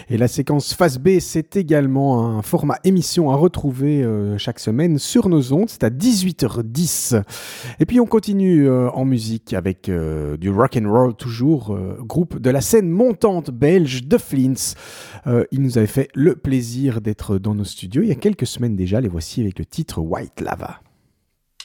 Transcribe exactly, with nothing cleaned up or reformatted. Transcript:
Et la séquence Face B, c'est également un format émission à retrouver euh, chaque semaine sur nos ondes. C'est à dix-huit heures dix. Et puis on continue euh, en musique avec euh, du rock and roll toujours, euh, groupe de la scène montante belge de Flints. Euh, ils nous avaient fait le plaisir d'être dans nos studios il y a quelques semaines déjà. Les voici avec le titre White Lava.